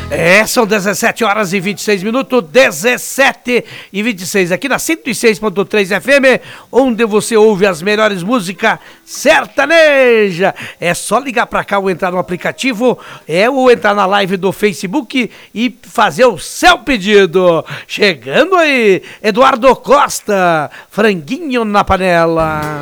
São 17 horas e 26 minutos, 17 e 26, aqui na 106.3 FM, onde você ouve as melhores músicas sertaneja. É só ligar pra cá ou entrar no aplicativo, ou entrar na live do Facebook e fazer o seu pedido. Chegando aí, Eduardo Costa, franguinho na panela.